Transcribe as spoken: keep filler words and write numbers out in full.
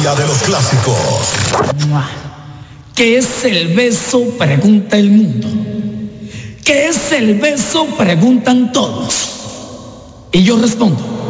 Día de los Clásicos. ¿Qué es el beso? Pregunta el mundo. ¿Qué es el beso? Preguntan todos. Y yo respondo,